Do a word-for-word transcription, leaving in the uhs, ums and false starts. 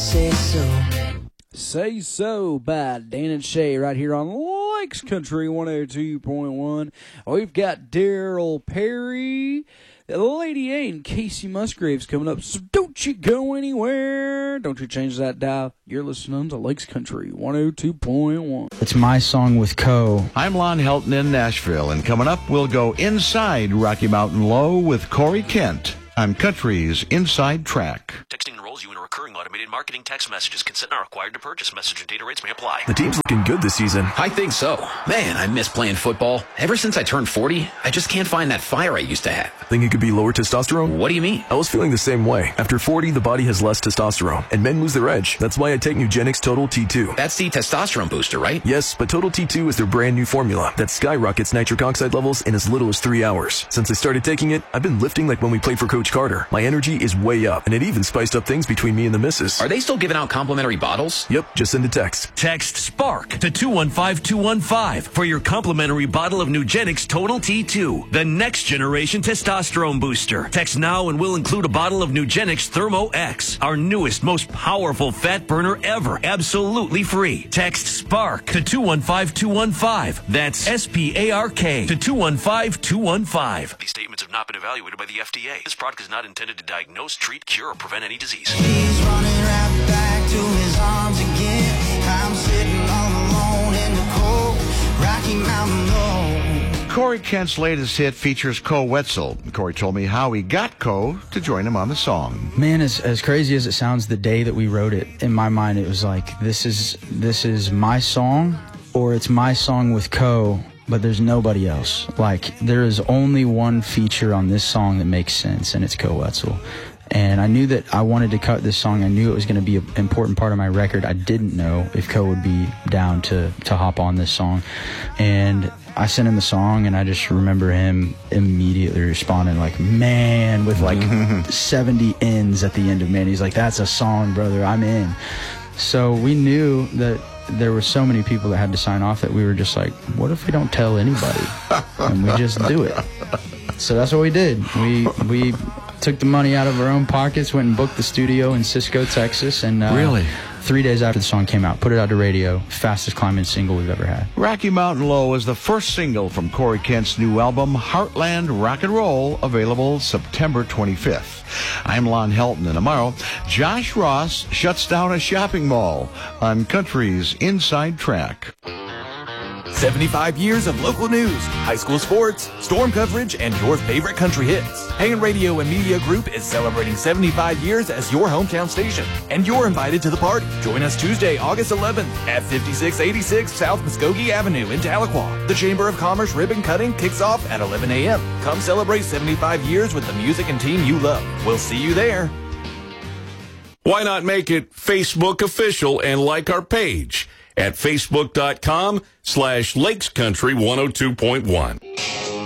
Say so. Say So by Dan and Shay right here on Lakes Country one oh two point one. We've got Daryl Perry, Lady A, and Casey Musgraves coming up, so don't you go anywhere. Don't you change that dial. You're listening to Lakes Country one oh two point one. It's My Song with Co. I'm Lon Helton in Nashville, and coming up, we'll go inside Rocky Mountain Low with Corey Kent on Country's Inside Track. Texting enrolls you in a recurring automated marketing text messages. Consent not required to purchase. Message and data rates may apply. The team's looking good this season. I think so. Man, I miss playing football. Ever since I turned forty, I just can't find that fire I used to have. Think it could be lower testosterone? What do you mean? I was feeling the same way. After forty, the body has less testosterone, and men lose their edge. That's why I take Nugenix Total T two. That's the testosterone booster, right? Yes, but Total T two is their brand new formula that skyrockets nitric oxide levels in as little as three hours. Since I started taking it, I've been lifting like when we played for Coach Carter. My energy is way up, and it even spiced up things between me and the missus. Are they still giving out complimentary bottles? Yep, just send a text. Text SPARK to two one five two one five for your complimentary bottle of Nugenix Total T two, the next generation testosterone booster. Text now and we'll include a bottle of Nugenix Thermo X, our newest, most powerful fat burner ever, absolutely free. Text SPARK to two one five two one five. That's S P A R K to two one five two one five. These statements have not been evaluated by the F D A. This product is not intended to diagnose, treat, cure, or prevent any disease. He's running right back to his arms again. I'm sitting all alone in the cold Rocky Mountain Low. Corey Kent's latest hit features Co Wetzel. Corey told me how he got Co to join him on the song. Man, as as crazy as it sounds, the day that we wrote it, in my mind, it was like, this is this is my song, or it's my song with Co, but there's nobody else. Like, there is only one feature on this song that makes sense, and it's Co Wetzel. And I knew that I wanted to cut this song. I knew it was going to be an important part of my record. I didn't know if Co would be down to, to hop on this song. And I sent him the song, and I just remember him immediately responding like, man, with like seventy ends at the end of man. He's like, that's a song, brother, I'm in. So we knew that there were so many people that had to sign off that we were just like, what if we don't tell anybody? And we just do it. So that's what we did. We we took the money out of our own pockets, went and booked the studio in Cisco, Texas, and uh, really, three days after the song came out, put it out to radio. Fastest climbing single we've ever had. Rocky Mountain Low is the first single from Corey Kent's new album, Heartland Rock and Roll, available September twenty-fifth. I'm Lon Helton, and tomorrow, Josh Ross shuts down a shopping mall on Country's Inside Track. seventy-five years of local news, high school sports, storm coverage, and your favorite country hits. Hagen Radio and Media Group is celebrating seventy-five years as your hometown station, and you're invited to the party. Join us Tuesday, August eleventh at fifty-six eighty-six South Muskogee Avenue in Tahlequah. The Chamber of Commerce ribbon cutting kicks off at eleven a.m. Come celebrate seventy-five years with the music and team you love. We'll see you there. Why not make it Facebook official and like our page at facebook.com slash Lakes Country 102.1.